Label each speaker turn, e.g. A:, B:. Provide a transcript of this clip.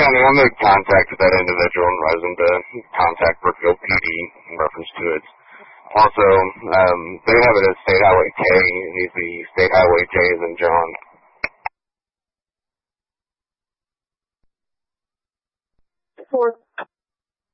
A: County, I made contact with that individual and advised him to contact Brookfield PD in reference to it. Also, they have it as State Highway K. It needs to be State Highway J as in John.
B: For